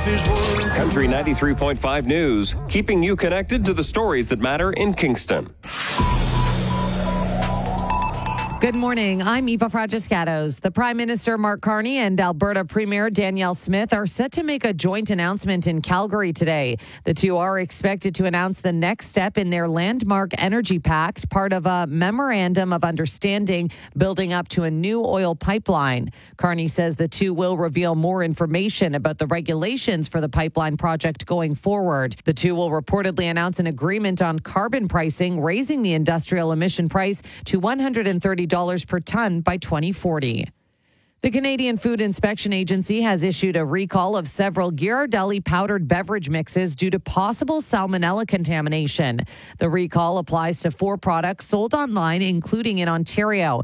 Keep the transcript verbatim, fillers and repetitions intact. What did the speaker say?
his word. Country ninety-three point five News, keeping you connected to the stories that matter in Kingston. Good morning. I'm Eva Fragiscatos. The Prime Minister Mark Carney and Alberta Premier Danielle Smith are set to make a joint announcement in Calgary today. The two are expected to announce the next step in their landmark energy pact, part of a memorandum of understanding building up to a new oil pipeline. Carney says the two will reveal more information about the regulations for the pipeline project going forward. The two will reportedly announce an agreement on carbon pricing, raising the industrial emission price to one hundred thirty dollars per ton by twenty forty. The Canadian Food Inspection Agency has issued a recall of several Ghirardelli powdered beverage mixes due to possible salmonella contamination. The recall applies to four products sold online, including in Ontario.